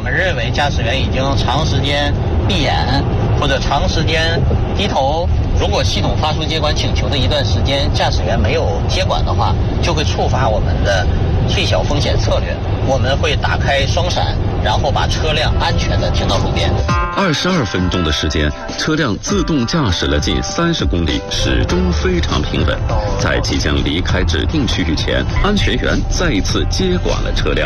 们认为驾驶员已经长时间闭眼或者长时间低头，如果系统发出接管请求的一段时间，驾驶员没有接管的话，就会触发我们的最小风险策略。我们会打开双闪，然后把车辆安全地停到路边。 22分钟的时间，车辆自动驾驶了近30公里，始终非常平稳。在即将离开指定区域前，安全员再一次接管了车辆。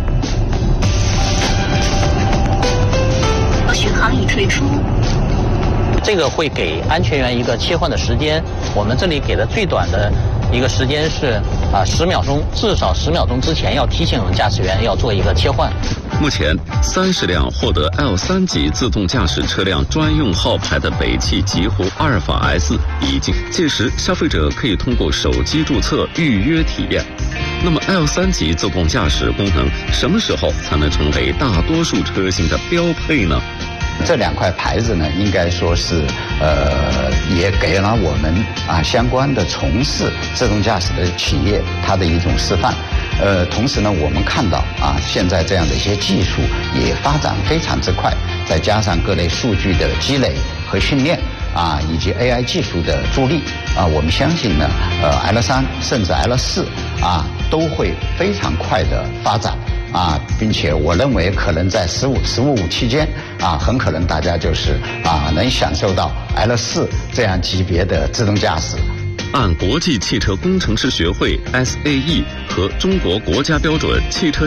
巡航已退出。 这个会给安全员一个切换的时间。我们这里给的最短的一个时间是10秒钟，至少10秒钟之前要提醒驾驶员要做一个切换。 目前，30辆获得 L3级自动驾驶车辆专用号牌的北汽极狐阿尔法 S 已经，届时消费者可以通过手机注册预约体验。那么 L3级自动驾驶功能什么时候才能成为大多数车型的标配呢？ 这2块牌子呢，应该说是也给了我们相关的从事自动驾驶的企业它的一种示范。同时呢，我们看到现在这样的一些技术也发展非常之快，再加上各类数据的积累和训练以及 AI 技术的助力我们相信呢，L3 甚至 L4 都会非常快的发展。并且我认为可能在15期间很可能大家就是能享受到 L4 这样级别的自动驾驶。 按国际汽车工程师学会 SAE 和中国国家标准汽车